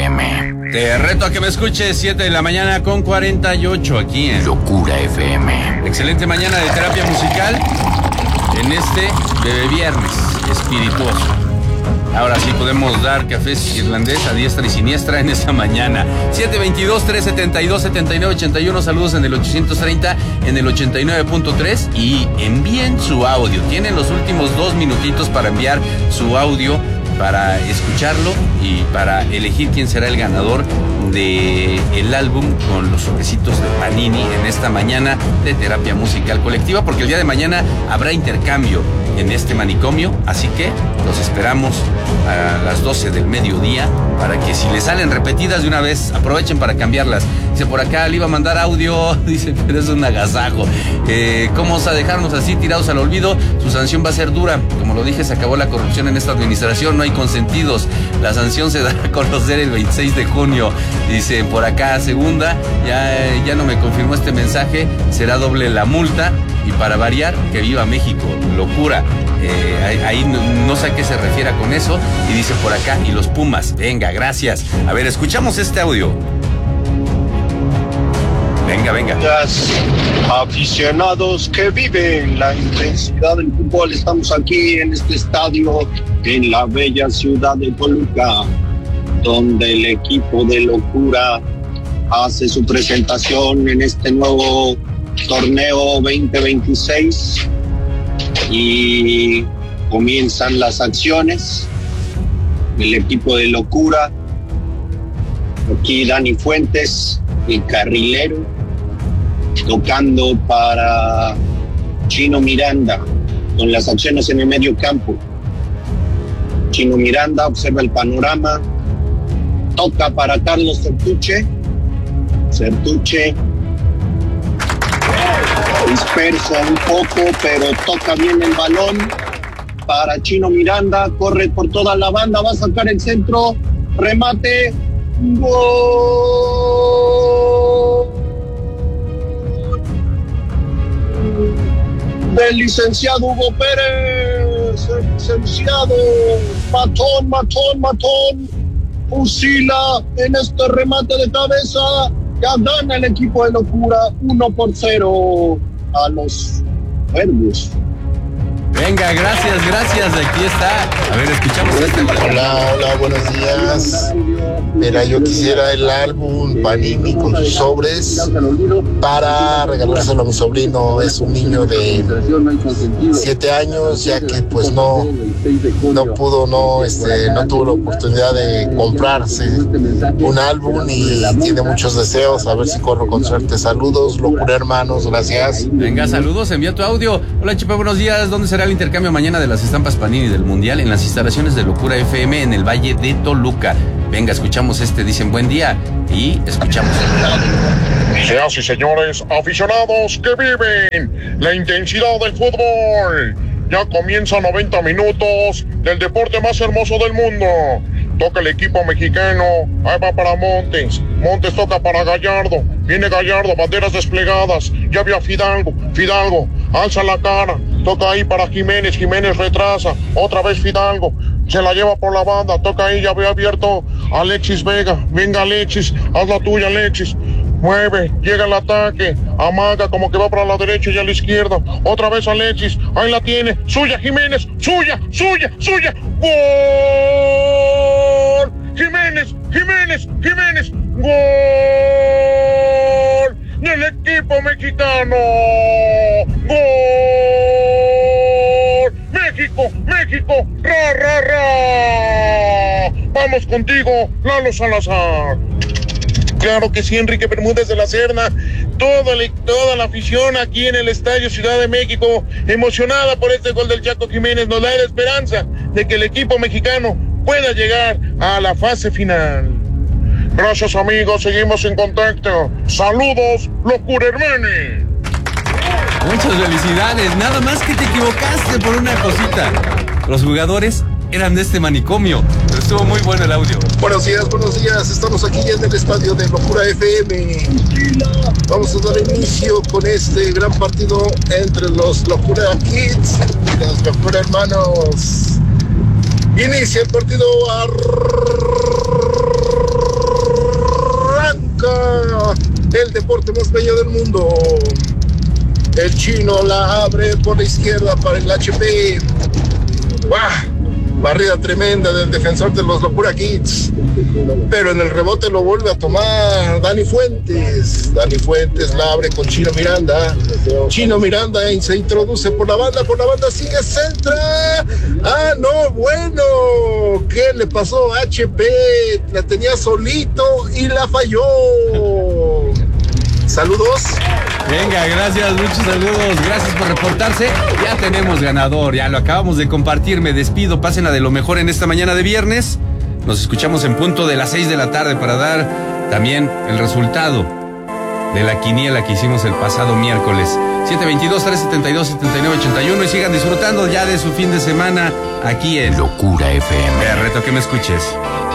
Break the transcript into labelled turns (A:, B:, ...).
A: FM.
B: Te reto a que me escuches 7 de la mañana con 48 aquí en
A: Locura FM.
B: Excelente mañana de terapia musical en este bebé viernes espirituoso. Ahora sí podemos dar cafés irlandés a diestra y siniestra en esta mañana. 722-372-7981. Saludos en el 830, en el 89.3 y envíen su audio. Tienen los últimos 2 minutitos para enviar su audio, para escucharlo y para elegir quién será el ganador del álbum con los sobrecitos de Panini en esta mañana de terapia musical colectiva, porque el día de mañana habrá intercambio en este manicomio, así que los esperamos a las 12 del mediodía para que si les salen repetidas de una vez, aprovechen para cambiarlas. Dice por acá, le iba a mandar audio, dice, pero es un agasajo. ¿Cómo vamos a dejarnos así tirados al olvido? Su sanción va a ser dura. Como lo dije, se acabó la corrupción en esta administración, no hay consentidos. La sanción se dará a conocer el 26 de junio. Dice por acá, segunda, ya no me confirmó este mensaje, será doble la multa. Y para variar, que viva México, locura. Ahí no sé a qué se refiere con eso. Y dice por acá, y los Pumas, venga, gracias. A ver, escuchamos este audio. Venga.
C: Aficionados que viven la intensidad del fútbol, estamos aquí en este estadio en la bella ciudad de Toluca, donde el equipo de Locura hace su presentación en este nuevo torneo 2026 y comienzan las acciones. El equipo de Locura, aquí Dani Fuentes, el carrilero, tocando para Chino Miranda con las acciones en el medio campo. Chino Miranda observa el panorama, toca para Carlos Certuche dispersa un poco, pero toca bien el balón para Chino Miranda, corre por toda la banda, va a sacar el centro, remate, gol del licenciado Hugo Pérez, el licenciado matón, fusila en este remate de cabeza, ya gana el equipo de Locura 1-0 a los verdes.
B: Venga, gracias, aquí está. A ver, escuchamos este.
D: Hola, buenos días. Mira, yo quisiera el álbum Panini con sus sobres para regalárselo a mi sobrino. Es un niño de 7 años, ya que pues no tuvo la oportunidad de comprarse un álbum y tiene muchos deseos. A ver si corro con suerte. Saludos, Locura hermanos, gracias.
B: Venga, saludos, envía tu audio. Hola, Chipa, buenos días. ¿Dónde será el intercambio mañana de las estampas Panini del Mundial? En las instalaciones de Locura FM en el Valle de Toluca. Venga, escuchamos dicen buen día y escuchamos.
E: Señoras y señores, aficionados que viven la intensidad del fútbol. Ya comienza 90 minutos del deporte más hermoso del mundo. Toca el equipo mexicano, ahí va para Montes toca para Gallardo, viene Gallardo, banderas desplegadas, ya vio a Fidalgo, alza la cara, toca ahí para Jiménez retrasa, otra vez Fidalgo, se la lleva por la banda, toca ahí, ya veo abierto Alexis Vega, venga Alexis, haz la tuya Alexis, mueve, llega el ataque, amaga como que va para la derecha y a la izquierda, otra vez Alexis, ahí la tiene, suya Jiménez, suya, ¡gol! Jiménez, ¡gol! Del equipo mexicano, ¡gol! México, ra. Vamos contigo, Lalo Salazar. Claro que sí, Enrique Bermúdez de la Serna, toda la afición aquí en el Estadio Ciudad de México, emocionada por este gol del Chaco Jiménez, nos da la esperanza de que el equipo mexicano pueda llegar a la fase final. Gracias amigos, seguimos en contacto. Saludos, Locura hermanos.
B: Muchas felicidades, nada más que te equivocaste por una cosita. Los jugadores eran de este manicomio, pero estuvo muy bueno el audio.
D: Buenos días, estamos aquí en el estadio de Locura FM. Vamos a dar inicio con este gran partido entre los Locura Kids y los Locura hermanos. Inicia el partido, el deporte más bello del mundo. El chino la abre por la izquierda para el HP. ¡Buah! Barrida tremenda del defensor de los Locura Kids. Pero en el rebote lo vuelve a tomar Dani Fuentes. Dani Fuentes la abre con Chino Miranda. Chino Miranda se introduce por la banda sigue, centra. ¡Ah, no! Bueno, ¿qué le pasó a HP? La tenía solito y la falló. Saludos.
B: Venga, gracias, muchos saludos, gracias por reportarse. Ya tenemos ganador, ya lo acabamos de compartir. Me despido, pásenla de lo mejor en esta mañana de viernes. Nos escuchamos en punto de las 6 de la tarde para dar también el resultado de la quiniela que hicimos el pasado miércoles. 722-372-7981 y sigan disfrutando ya de su fin de semana aquí en
A: Locura FM.
B: Reto que me escuches.